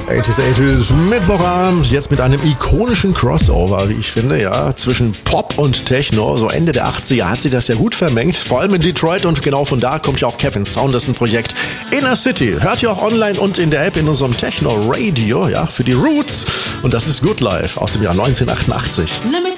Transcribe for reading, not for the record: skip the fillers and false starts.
80s Mittwochabend, jetzt mit einem ikonischen Crossover, wie ich finde, ja, zwischen Pop und Techno. So Ende der 80er hat sie das ja gut vermengt, vor allem in Detroit, und genau von da kommt ja auch Kevin Saunderson Projekt Inner City. Hört ihr auch online und in der App in unserem Techno Radio, ja, für die Roots. Und das ist Good Life aus dem Jahr 1988.